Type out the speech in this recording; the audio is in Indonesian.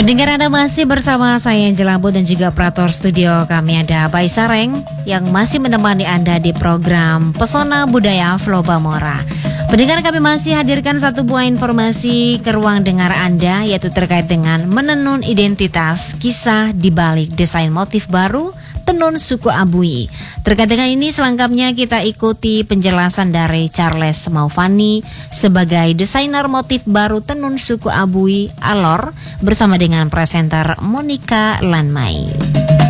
Pendengar, Anda masih bersama saya Jelabo dan juga operator studio kami ada Bayi Sareng yang masih menemani Anda di program Pesona Budaya Flow Bamora. Pendengar, kami masih hadirkan satu buah informasi ke ruang dengar Anda, yaitu terkait dengan menenun identitas, kisah di balik desain motif baru tenun suku Abui. Terkait dengan ini selengkapnya kita ikuti penjelasan dari Charles Maufani sebagai desainer motif baru tenun suku Abui Alor bersama dengan presenter Monica Lanmai.